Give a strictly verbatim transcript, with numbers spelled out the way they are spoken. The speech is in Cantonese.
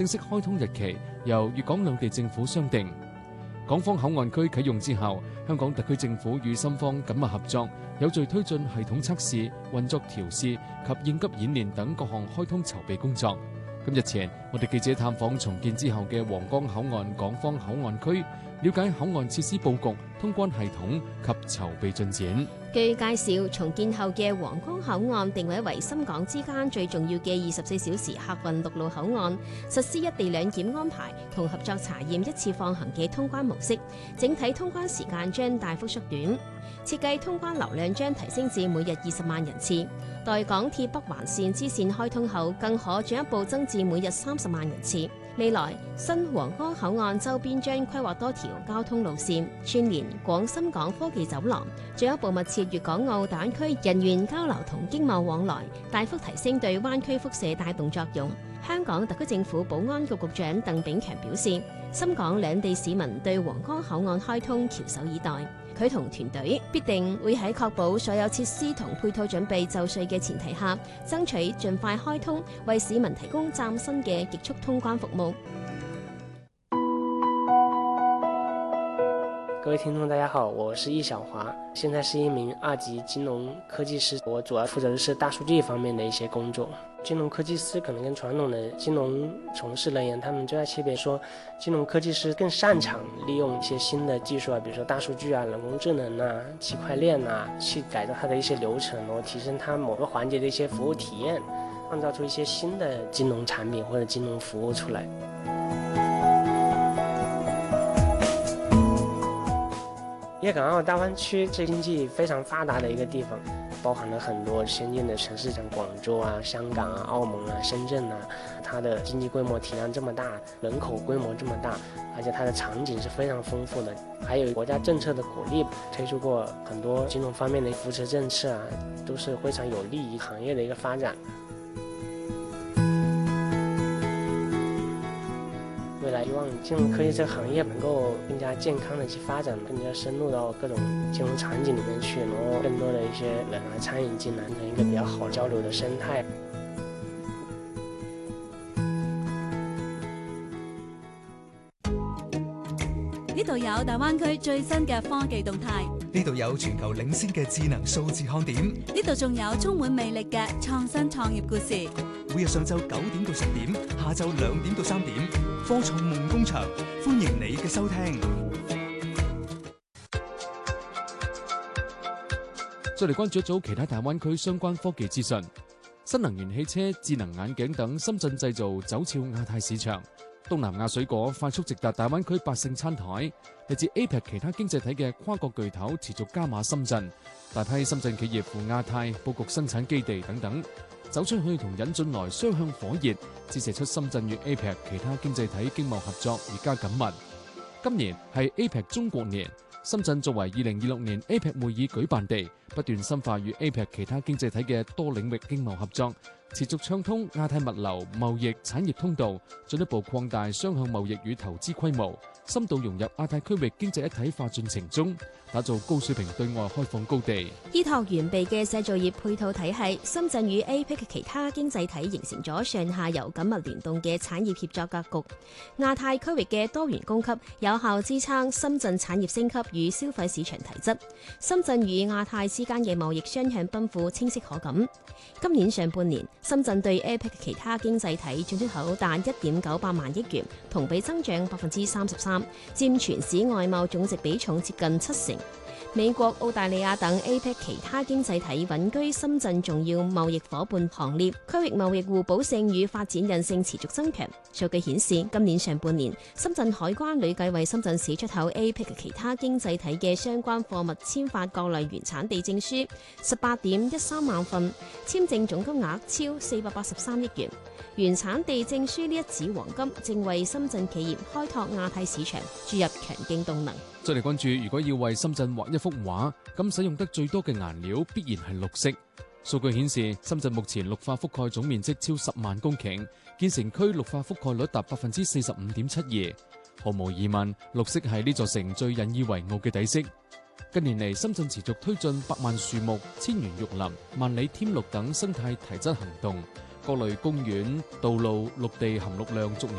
正式開通日期由粵港兩地政府商定。港方口岸區啟用之後，香港特區政府與深方緊密合作，有序推進系統測試、運作調試及應急演練等各項開通籌備工作。咁日前，我哋記者探訪重建之後嘅皇崗口岸港方口岸區，了解口岸設施佈局、通關系統及籌備進展。 據介紹，重建後嘅皇崗口岸定位為深港之間最重要嘅二十四小時客運陸路口岸，實施一地兩檢安排同合作查驗一次放行嘅通關模式，整體通關時間將大幅縮短。設計通關流量將提升至每日二十萬人次，待港鐵北環線支線開通後，更可進一步增至每日三十萬人次。未來新皇崗口岸周邊將規劃多條交通路線，串連廣深港科技走廊，進一步密切粵港澳大灣區人員交流同經貿往來，大幅提升對灣區輻射帶動作用。香港特區政府保安局局長鄧炳強表示，深港兩地市民對皇崗口岸開通翹首以待。佢同團隊必定會喺確保所有設施同配套準備就緒嘅前提下，爭取盡快開通，為市民提供嶄新嘅極速通關服務。 各位聽眾大家好，我是易小華，現在是一名二級金融科技師，我主要負責的是大數據方面的一些工作。金融科技師可能跟傳統的金融從事人員，他們最大區別說，金融科技師更擅長利用一些新的技術啊，比如說大數據啊、人工智能啊、區塊鏈啊，去改造它的一些流程，然後提升它某個環節的一些服務體驗，創造出一些新的金融產品或者金融服務出來。粵港澳大灣區是經濟非常發達的一個地方，包含了很多先進的城市，像廣州啊、香港啊、澳門啊、深圳啊，它的經濟規模體量這麼大，人口規模這麼大，而且它的場景是非常豐富的，還有國家政策的鼓勵，推出過很多金融方面的扶持政策啊，都是非常有利於行業的一個發展。未來希望金融科技這個行業能夠更加健康的去發展，更加深入到各種金融場景裏面去，然後更多的一些人來參與進來，成一個比較好交流的生態。 呢度有大灣區最新嘅科技動態， 呢度有全球領先嘅智能數字看點， 呢度仲有充滿魅力嘅創新創業故事。 每日上晝九點到十點，下晝兩點到三點，科創夢工場，歡迎你嘅收聽。 再嚟關注一組其他大灣區相關科技資訊。新能源汽車、智能眼鏡等深圳製造走俏亞太市場。東南亞水果快速直達大灣區百姓餐台，嚟自 A P E C 其他經濟體嘅跨國巨頭持續加碼深圳，大批深圳企業赴亞太佈局生產基地等等，走出去同引進來雙向火熱，折射出深圳與 A P E C 其他經濟體經貿合作越加緊密。今年係 A P E C 中國年，深圳作為二零二六年 A P E C 會議舉辦地，不斷深化與 A P E C 其他經濟體嘅多領域經貿合作，持續暢通亞太物流、貿易、產業通道，進一步擴大雙向貿易與投資規模，深度融入亞太區域經濟一體化進程中，打造高水平對外開放高地。 依託完備嘅製造業配套體系，深圳與 A P E C 其他經濟體形成咗上下游緊密聯動嘅產業協作格局。亞太區域嘅多元供給有效支撐深圳產業升級與消費市場提質。深圳與亞太之間嘅貿易雙向奔赴清晰可感。今年上半年，深圳對 A P E C 其他經濟體進出口達一點九八萬億元，同比增長百分之三十三，佔全市外貿總值比重接近七成。美國、澳大利亞等 A P E C 其他經濟體穩居深圳重要貿易夥伴行列，區域貿易互補性與發展韌性持續增強。數據顯示，今年上半年，深圳海關累計為深圳市出口 A P E C 其他經濟體嘅相關貨物簽發各類原產地證書十八點一三萬份，簽證總金額超四百八十三億元。原產地證書呢一紙黃金，正為深圳企業開拓亞太市場注入強勁動能。 再嚟關注，如果要為深圳畫一幅畫，咁使用得最多嘅顏料必然係綠色。數據顯示，深圳目前綠化覆蓋總面積超十萬公頃，建成區綠化覆蓋率達百分之四十五點七二。毫無疑問，綠色係呢座城最引以為傲嘅底色。近年嚟，深圳持續推進百萬樹木、千園玉林、萬里添綠等生態提質行動，各類公園、道路、綠地含綠量逐年